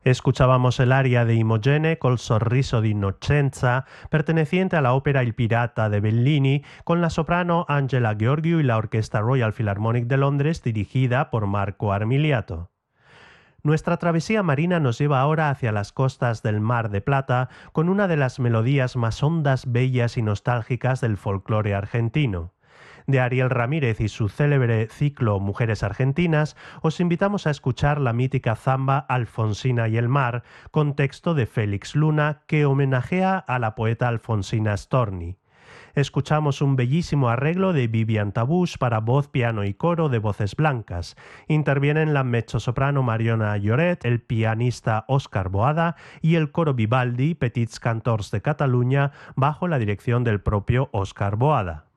Escuchábamos el aria de Imogene col sorriso di Innocenza, perteneciente a la ópera Il Pirata de Bellini, con la soprano Angela Gheorghiu y la Orquesta Royal Philharmonic de Londres, dirigida por Marco Armiliato. Nuestra travesía marina nos lleva ahora hacia las costas del Mar de Plata, con una de las melodías más hondas, bellas y nostálgicas del folclore argentino. De Ariel Ramírez y su célebre ciclo Mujeres Argentinas, os invitamos a escuchar la mítica zamba Alfonsina y el mar, con texto de Félix Luna, que homenajea a la poeta Alfonsina Storni. Escuchamos un bellísimo arreglo de Vivian Tabush para voz, piano y coro de Voces Blancas. Intervienen la mezzosoprano Mariona Lloret, el pianista Óscar Boada y el coro Vivaldi Petits Cantors de Cataluña bajo la dirección del propio Óscar Boada.